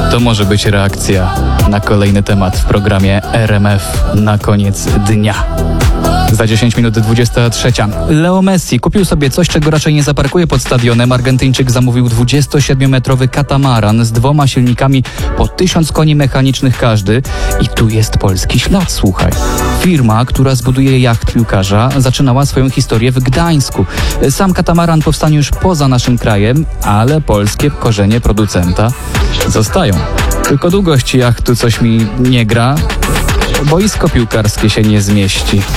To może być reakcja na kolejny temat w programie RMF na koniec dnia. Za 10 minut 23. Leo Messi kupił sobie coś, czego raczej nie zaparkuje pod stadionem. Argentyńczyk zamówił 27-metrowy katamaran z 2 silnikami po 1000 koni mechanicznych każdy. I tu jest polski ślad, słuchaj. Firma, która zbuduje jacht piłkarza, zaczynała swoją historię w Gdańsku. Sam katamaran powstanie już poza naszym krajem, ale polskie korzenie producenta zostają. Tylko długość jachtu coś mi nie gra. Boisko piłkarskie się nie zmieści.